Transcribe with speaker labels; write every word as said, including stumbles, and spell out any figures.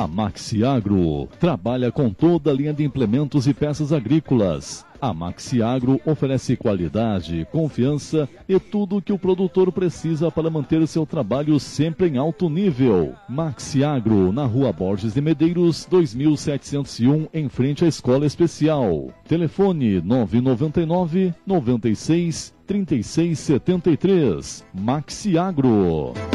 Speaker 1: A Maxiagro trabalha com toda a linha de implementos e peças agrícolas. A Maxiagro oferece qualidade, confiança e tudo o que o produtor precisa para manter seu trabalho sempre em alto nível. Maxiagro, na Rua Borges de Medeiros, dois mil setecentos e um, em frente à Escola Especial. Telefone nove nove nove, nove seis, três seis sete três. Maxiagro.